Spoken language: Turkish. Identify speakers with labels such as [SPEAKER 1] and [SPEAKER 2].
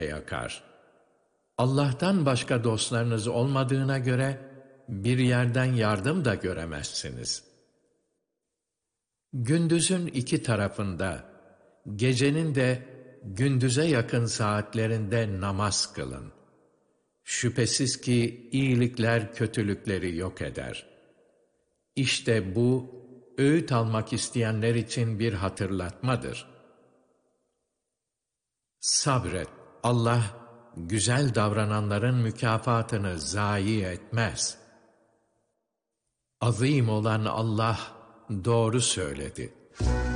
[SPEAKER 1] yakar. Allah'tan başka dostlarınız olmadığına göre bir yerden yardım da göremezsiniz. Gündüzün iki tarafında, gecenin de gündüze yakın saatlerinde namaz kılın. Şüphesiz ki iyilikler kötülükleri yok eder. İşte bu, öğüt almak isteyenler için bir hatırlatmadır. Sabret, Allah, güzel davrananların mükafatını zayi etmez. Azim olan Allah doğru söyledi.